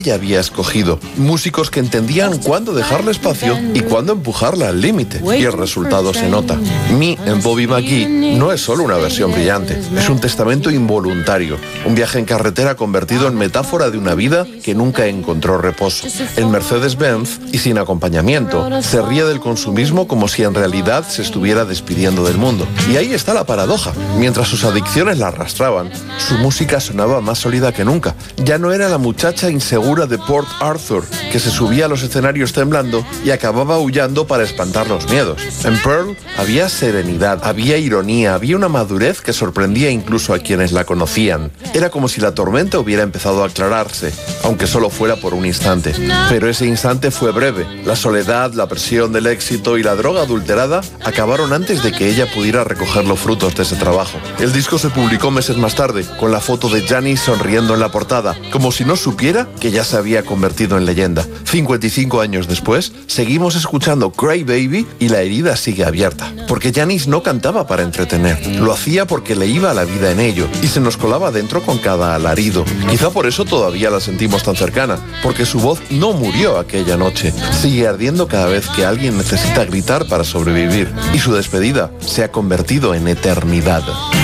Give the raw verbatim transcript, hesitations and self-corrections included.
ella había escogido. Músicos que entendían cuándo dejarle espacio y cuándo empujarla al límite. Y el resultado se nota. Me en Bobby McGee no es solo una versión brillante. Es un testamento involuntario. Un viaje en carretera convertido en metáfora de una vida que nunca encontró reposo. En Mercedes-Benz, y sin acompañamiento, se ríe del consumismo como si en realidad se estuviera despidiendo del mundo. Y ahí está la paradoja. Mientras sus adicciones la arrastraban, su música sonaba más sólida que nunca. Ya no era la muchacha insegura de Port Arthur, que se subía a los escenarios temblando y acababa aullando para espantar los miedos. En Pearl había serenidad, había ironía, había una madurez que sorprendía incluso a quienes la conocían. Era como si la tormenta hubiera empezado a aclararse, aunque solo fuera por un instante. Pero ese instante fue breve. La soledad, la presión del éxito y la droga adulterada acabaron antes de que ella pudiera recoger los frutos de ese trabajo. El disco se publicó meses más tarde, con la foto de Janis sonriendo en la portada, como si no supiera que ya se había convertido en leyenda. cincuenta y cinco años después, seguimos escuchando Cry Baby y la herida sigue abierta. Porque Janis no cantaba para entretener, lo hacía porque le iba la vida en ello y se nos colaba dentro con cada alarido. Quizá por eso todavía la sentimos tan cercana, porque su voz no murió aquella noche, sigue ardiendo cada vez que alguien necesita gritar para sobrevivir y su despedida se ha convertido en eternidad.